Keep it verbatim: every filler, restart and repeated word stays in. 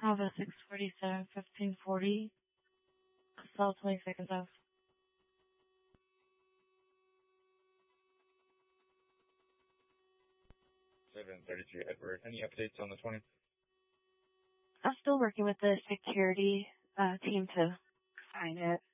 Bravo six forty-seven, fifteen forty. Cell twenty seconds off. seven thirty-three Edward. Any updates on the twenty? I'm still working with the security uh, team to find it.